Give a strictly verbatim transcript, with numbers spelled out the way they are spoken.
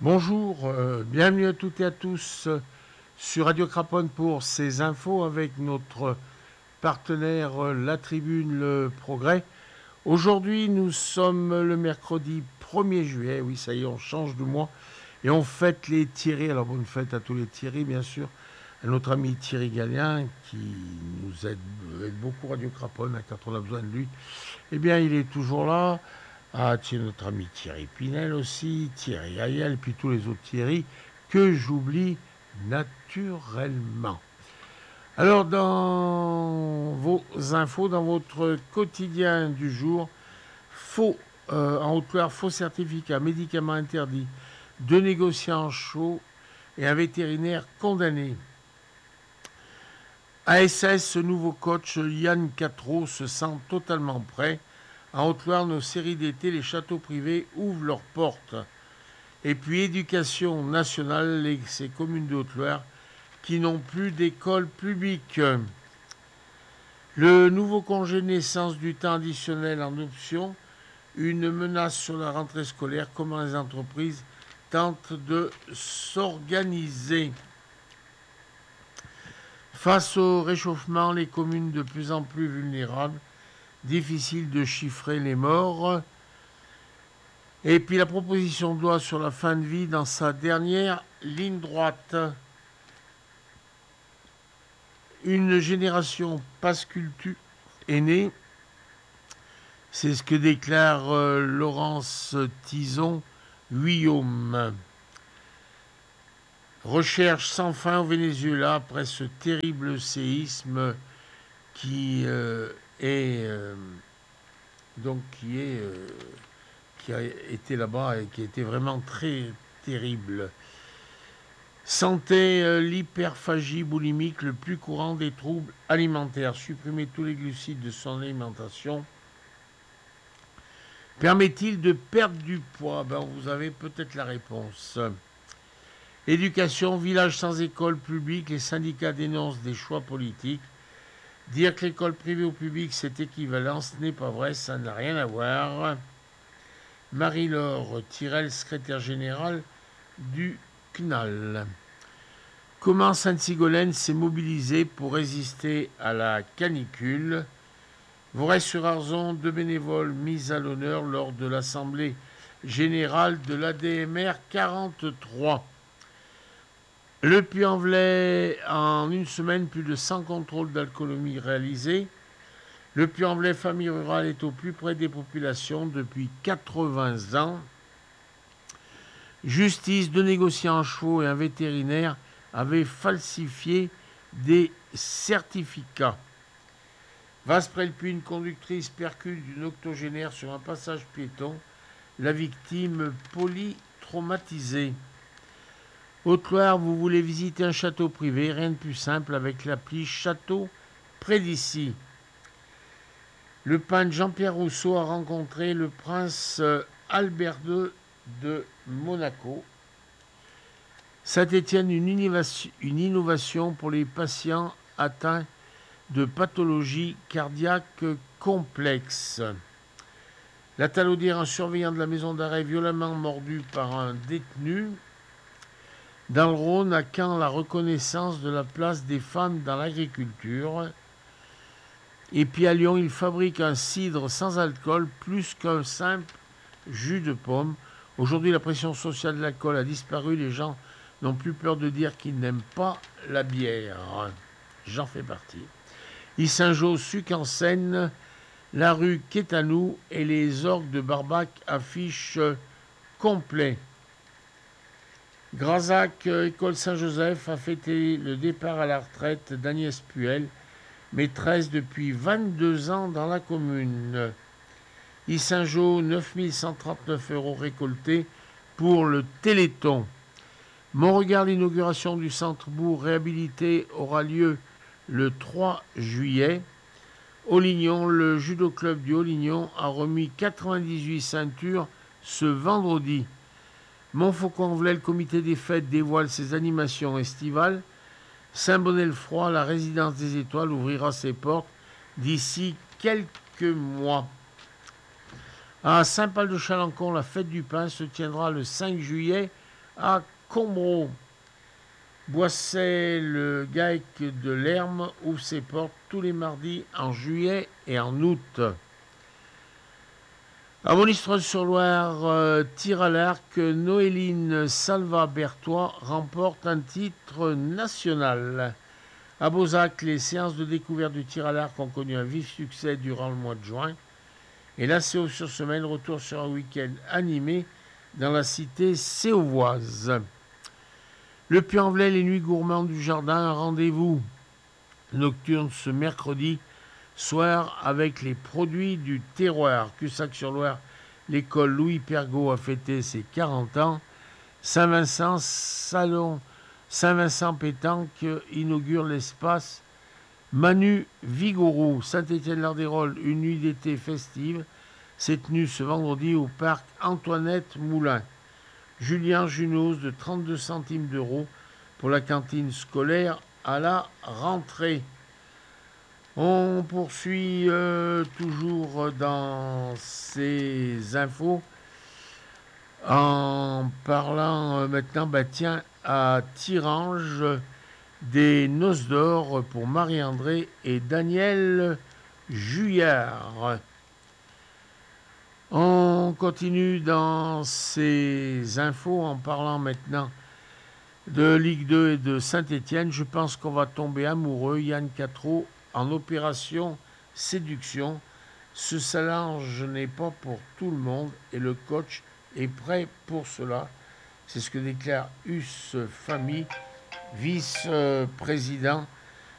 Bonjour, euh, bienvenue à toutes et à tous euh, sur Radio Craponne pour ces infos avec notre partenaire euh, La Tribune Le Progrès. Aujourd'hui, nous sommes le mercredi premier juillet, oui ça y est, on change de mois et on fête les Thierry. Alors bonne fête à tous les Thierry bien sûr, à notre ami Thierry Gallien qui nous aide, aide beaucoup Radio Craponne quand on a besoin de lui. Eh bien il est toujours là. Ah, tiens, notre ami Thierry Pinel aussi, Thierry Ayel, puis tous les autres Thierry que j'oublie naturellement. Alors, dans vos infos, dans votre quotidien du jour, faux, euh, en Haute-Loire, faux certificat, médicaments interdits, deux négociants chauds et un vétérinaire condamné. A S S, nouveau coach Yann Quatreau se sent totalement prêt. En Haute-Loire, nos séries d'été, les châteaux privés ouvrent leurs portes. Et puis, éducation nationale, les, ces communes de Haute-Loire qui n'ont plus d'école publique. Le nouveau congé de naissance du temps additionnel en option, une menace sur la rentrée scolaire, comment les entreprises tentent de s'organiser. Face au réchauffement, les communes de plus en plus vulnérables, difficile de chiffrer les morts. Et puis la proposition de loi sur la fin de vie dans sa dernière ligne droite. Une génération passe culture est née. C'est ce que déclare euh, Laurence Tison-Guillaume. Recherche sans fin au Venezuela après ce terrible séisme qui euh, est euh, donc qui est euh, qui a été là-bas et qui a été vraiment très terrible. Santé, euh, l'hyperphagie boulimique, le plus courant des troubles alimentaires. Supprimer tous les glucides de son alimentation. Permet-il de perdre du poids? Ben, vous avez peut-être la réponse. Éducation, village sans école publique, les syndicats dénoncent des choix politiques. Dire que l'école privée ou publique c'est équivalent, ce n'est pas vrai, ça n'a rien à voir. Marie-Laure Tirel, secrétaire générale du C N A L. Comment Sainte-Sigolène s'est mobilisée pour résister à la canicule? Vorey-sur-Arzon, deux bénévoles mis à l'honneur lors de l'Assemblée générale de l'A D M R quarante-trois. Le Puy-en-Velay, en une semaine, plus de cent contrôles d'alcoolémie réalisés. Le Puy-en-Velay Famille Rurale est au plus près des populations depuis quatre-vingts ans. Justice, deux négociants en chevaux et un vétérinaire avaient falsifié des certificats. Vasprel-Puy, une conductrice percute d'une octogénaire sur un passage piéton. La victime polytraumatisée. Haute-Loire, vous voulez visiter un château privé, rien de plus simple avec l'appli Château près d'ici. Le peintre Jean-Pierre Rousseau a rencontré le prince Albert deux de Monaco. Saint-Étienne, une innovation, une innovation pour les patients atteints de pathologies cardiaques complexes. La Talaudière, un surveillant de la maison d'arrêt violemment mordu par un détenu. Dans le Rhône, à Caen, la reconnaissance de la place des femmes dans l'agriculture. Et puis à Lyon, il fabrique un cidre sans alcool plus qu'un simple jus de pomme. Aujourd'hui, la pression sociale de l'alcool a disparu. Les gens n'ont plus peur de dire qu'ils n'aiment pas la bière. J'en fais partie. Yssingeau, Suc en Seine, la rue Quétanou et les orgues de Barbac affichent complet. Grazac, école Saint-Joseph, a fêté le départ à la retraite d'Agnès Puel, maîtresse depuis vingt-deux ans dans la commune. Yssingeau, neuf mille cent trente-neuf euros récoltés pour le Téléthon. Montregard, l'inauguration du centre-bourg réhabilité aura lieu le trois juillet. Aulignon, le judo club du Aulignon a remis quatre-vingt-dix-huit ceintures ce vendredi. Montfaucon-en-Velay, le comité des fêtes dévoile ses animations estivales. Saint-Bonnet-le-Froid, la résidence des étoiles, ouvrira ses portes d'ici quelques mois. À Saint-Paul-de-Chalancon, la fête du pain se tiendra le cinq juillet à Combreau. Boisset, le GAEC de l'Herme, ouvre ses portes tous les mardis en juillet et en août. À Monistrol-sur-Loire, euh, tir à l'arc, Noéline Salva-Bertois remporte un titre national. À Beauzac, les séances de découverte du tir à l'arc ont connu un vif succès durant le mois de juin. Et la Séaux-sur-Semaine retourne sur un week-end animé dans la cité séauvoise. Le Puy-en-Velay, les nuits gourmandes du jardin, un rendez-vous nocturne ce mercredi soir avec les produits du terroir. Cussac-sur-Loire, l'école Louis Pergaud a fêté ses quarante ans. Saint-Vincent, salon Saint-Vincent Pétanque inaugure l'espace Manu Vigouroux. Saint-Étienne-Lardérolles, une nuit d'été festive, s'est tenue ce vendredi au parc Antoinette Moulin. Julien Junos de trente-deux centimes d'euros pour la cantine scolaire à la rentrée. On poursuit euh, toujours dans ces infos en parlant euh, maintenant, bah tiens, à Tirange, des noces d'or pour Marie-André et Daniel Juillard. On continue dans ces infos en parlant maintenant de Ligue deux et de Saint-Étienne. Je pense qu'on va tomber amoureux. Yann Quatreau en opération séduction. Ce challenge n'est pas pour tout le monde et le coach est prêt pour cela. C'est ce que déclare Us Famille, vice-président